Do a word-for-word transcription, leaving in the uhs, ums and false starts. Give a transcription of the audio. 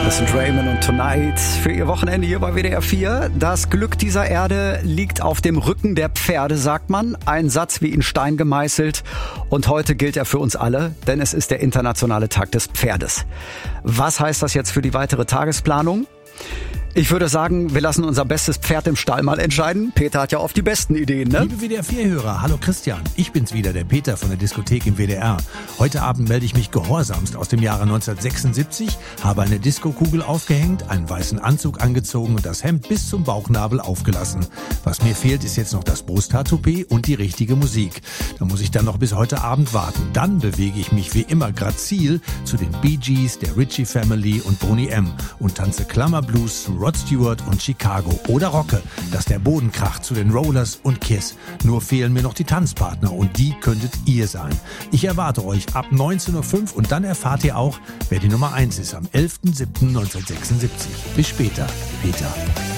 Das sind Raymond und Tonight für Ihr Wochenende hier bei W D R vier. Das Glück dieser Erde liegt auf dem Rücken der Pferde, sagt man. Ein Satz wie in Stein gemeißelt. Und heute gilt er für uns alle, denn es ist der internationale Tag des Pferdes. Was heißt das jetzt für die weitere Tagesplanung? Ich würde sagen, wir lassen unser bestes Pferd im Stall mal entscheiden. Peter hat ja oft die besten Ideen, ne? Liebe W D R vier-Hörer, hallo Christian. Ich bin's wieder, der Peter von der Diskothek im W D R. Heute Abend melde ich mich gehorsamst aus dem Jahre neunzehnhundertsechsundsiebzig, habe eine Diskokugel aufgehängt, einen weißen Anzug angezogen und das Hemd bis zum Bauchnabel aufgelassen. Was mir fehlt, ist jetzt noch das Brusthaartoupet und die richtige Musik. Da muss ich dann noch bis heute Abend warten. Dann bewege ich mich wie immer grazil zu den Bee Gees, der Ritchie Family und Boney M. und tanze Klammerblues zu Rod Stewart und Chicago oder rocke, dass der Boden kracht zu den Rollers und Kiss. Nur fehlen mir noch die Tanzpartner und die könntet ihr sein. Ich erwarte euch ab neunzehn Uhr fünf und dann erfahrt ihr auch, wer die Nummer eins ist am elften siebten neunzehnhundertsechsundsiebzig. Bis später, Peter.